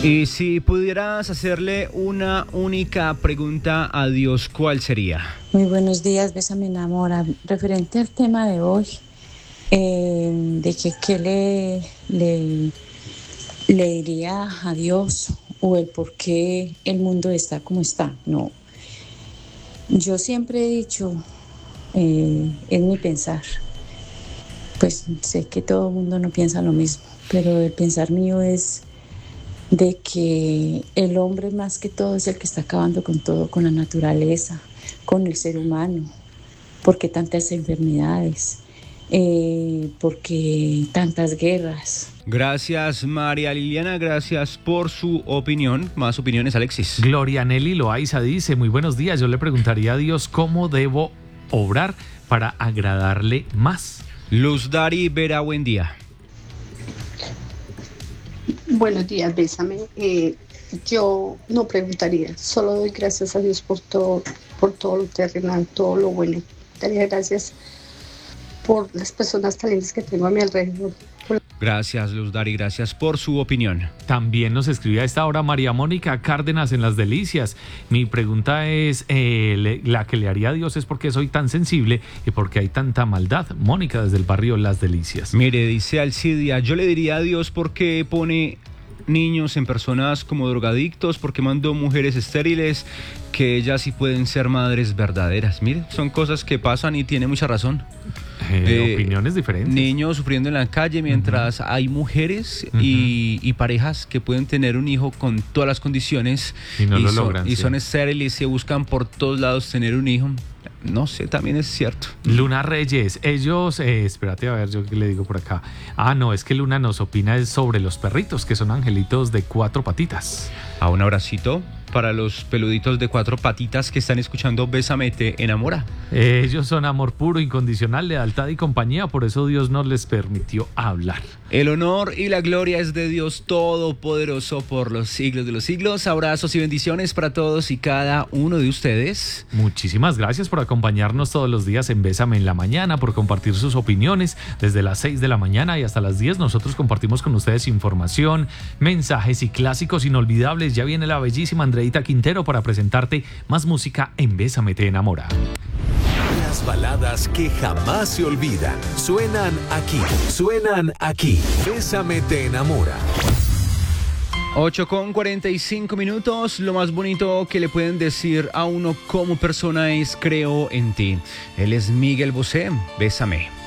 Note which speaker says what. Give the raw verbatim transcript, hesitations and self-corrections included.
Speaker 1: Y si pudieras hacerle una única pregunta a Dios, ¿cuál sería?
Speaker 2: Muy buenos días, Bésame Enamora. Referente al tema de hoy, eh, de que qué le, le, le diría a Dios o el por qué el mundo está como está. No, yo siempre he dicho, eh, es mi pensar. Pues sé que todo el mundo no piensa lo mismo, pero el pensar mío es de que el hombre más que todo es el que está acabando con todo, con la naturaleza, con el ser humano, porque tantas enfermedades, eh, porque tantas guerras.
Speaker 1: Gracias, María Liliana, gracias por su opinión. Más opiniones, Alexis.
Speaker 3: Gloria Nelly Loaiza dice, muy buenos días, yo le preguntaría a Dios cómo debo obrar para agradarle más.
Speaker 1: Luz Dari Vera, buen día.
Speaker 4: Buenos días, Bésame. Eh, yo no preguntaría, solo doy gracias a Dios por todo, por todo lo terrenal, todo lo bueno. Daría gracias por las personas tan lindas que tengo a mi alrededor.
Speaker 1: Gracias, Luz Dari, gracias por su opinión.
Speaker 3: También nos escribe a esta hora María Mónica Cárdenas en Las Delicias. Mi pregunta es, eh, le, la que le haría a Dios es por qué soy tan sensible y por qué hay tanta maldad. Mónica, desde el barrio Las Delicias.
Speaker 1: Mire, dice Alcidia, yo le diría a Dios por qué pone niños en personas como drogadictos, porque mandó mujeres estériles, que ellas sí pueden ser madres verdaderas. Mire, son cosas que pasan y tiene mucha razón.
Speaker 3: Eh, eh, opiniones diferentes.
Speaker 1: Niños sufriendo en la calle mientras uh-huh. hay mujeres uh-huh. y, y parejas que pueden tener un hijo con todas las condiciones
Speaker 3: y no
Speaker 1: y
Speaker 3: lo
Speaker 1: son,
Speaker 3: logran.
Speaker 1: Y
Speaker 3: sí.
Speaker 1: son estériles y se buscan por todos lados tener un hijo. No sé, también es cierto.
Speaker 3: Luna Reyes, ellos, eh, espérate a ver, yo qué le digo por acá. Ah, no, es que Luna nos opina es sobre los perritos, que son angelitos de cuatro patitas.
Speaker 1: A un abracito para los peluditos de cuatro patitas que están escuchando Bésame te enamora.
Speaker 3: Eh, ellos son amor puro, incondicional, lealtad y compañía, por eso Dios no les permitió hablar.
Speaker 1: El honor y la gloria es de Dios Todopoderoso por los siglos de los siglos. Abrazos y bendiciones para todos y cada uno de ustedes.
Speaker 3: Muchísimas gracias por acompañarnos todos los días en Bésame en la mañana, por compartir sus opiniones desde las seis de la mañana y hasta las diez. Nosotros compartimos con ustedes información, mensajes y clásicos inolvidables. Ya viene la bellísima Andreita Quintero para presentarte más música en Bésame te enamora.
Speaker 5: Las baladas que jamás se olvidan suenan aquí, suenan aquí. Bésame te enamora.
Speaker 1: ocho con cuarenta y cinco minutos. Lo más bonito que le pueden decir a uno como persona es creo en ti. Él es Miguel Bosé. Bésame.